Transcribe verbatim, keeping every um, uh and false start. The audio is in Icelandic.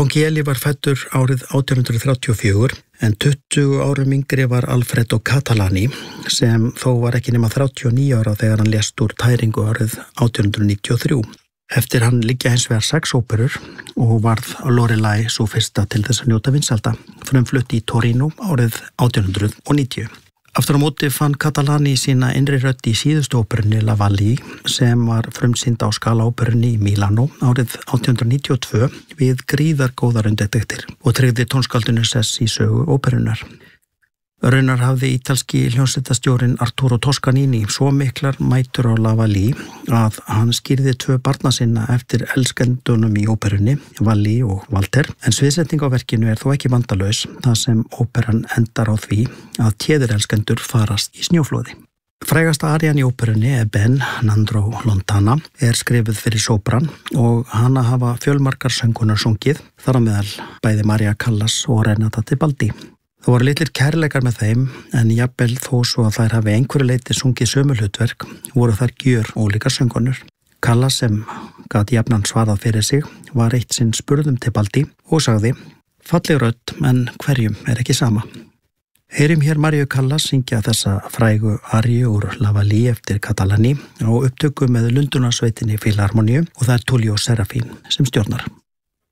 Ponchielli var fæddur árið átján hundrað þrjátíu og fjögur en tuttugu árum yngri var Alfredo Catalani sem þó var ekki nema þrjátíu og níu ára þegar hann lést úr tæringu árið átján hundruð níutíu og þrjú. Eftir hann liggja hins vegar sex óperur og varð Lorelei sú fyrsta til þess að njóta vinsælda, frumflutt í Torino árið átján hundruð níutíu. Aftur á móti fann Catalani sína innri rödd í síðustu óperunni La Valli sem var frumsýnd á Scala óperunni í Milano árið átján hundruð níutíu og tvö við gríðargóðar undirtektir og tryggði tónskáldinu sess í sögu óperunnar. Raunar hafði ítalski hljómsveitarstjórinn Arturo Toscanini svo miklar mætur á La Valli að hann skýrði tvö barna sinna eftir elskendunum í óperunni, Valli og Walter, en sviðsetning á verkinu er þó ekki vandalaus þar sem óperan endar á því að téðurelskendur farast í snjóflóði. Frægasta arían í óperunni er Ben Nandro Lontana, er skrifuð fyrir sópran og hana hafa fjölmargar söngunar sungið, þar á meðal bæði Maria Callas og Renata Tebaldi. Það voru litlir kærleikar með þeim en jafnvel þó svo að þær hafi einhverju leyti sungið sömu hlutverk voru þær gjör ólíkar söngunur. Callas sem gat jafnan svarað fyrir sig var eitt sinn spurðum Tebaldi og sagði falleg rödd en hverjum er ekki sama. Heyrim hér Mariu Callas syngja þessa frægu aríu úr La Valli eftir Catalani á upptöku með Lundunarsveitinni Filharmoníu og það er Tullio Serafín sem stjórnar.